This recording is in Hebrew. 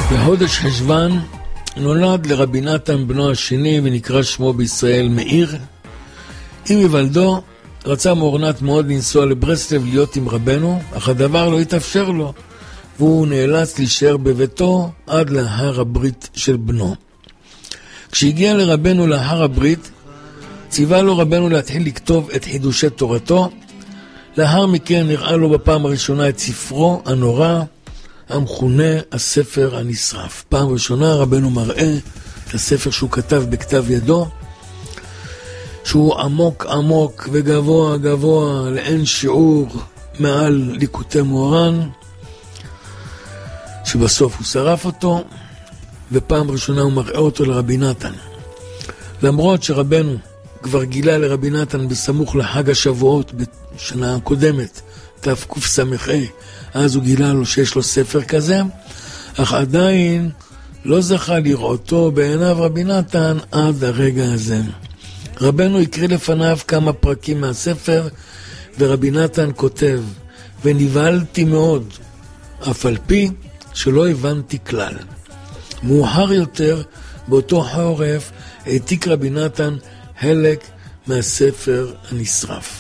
בחודש חשוון נולד לרבי נתן בנו השני ונקרא שמו בישראל מאיר. עם היוולדו רצה מורנת מאוד לנסוע לברסלב להיות עם רבנו, אך הדבר לא התאפשר לו, והוא נאלץ להישאר בביתו עד להר הברית של בנו. כשהגיע לרבנו להר הברית, ציווה לו רבנו להתחיל לכתוב את חידושי תורתו. לאחר מכן נראה לו בפעם הראשונה את ספרו הנורא, המכונה הספר הנשרף. פעם ראשונה רבנו מראה את הספר שהוא כתב בכתב ידו, שהוא עמוק עמוק וגבוה גבוה לאין שיעור מעל ליקוטי מוהר"ן, שבסוף הוא שרף אותו, ופעם ראשונה הוא מראה אותו לרבי נתן. למרות שרבנו כבר גילה לרבי נתן בסמוך לחג השבועות בשנה הקודמת, תקס"ה, אז הוא גילה לו שיש לו ספר כזה, אך עדיין לא זכה לראותו בעיניו רבי נתן עד הרגע הזה. רבנו הקריא לפניו כמה פרקים מהספר, ורבי נתן כותב, ונבהלתי מאוד, אף על פי שלא הבנתי כלל. מאוחר יותר, באותו חורף, העתיק רבי נתן חלק מהספר הנשרף.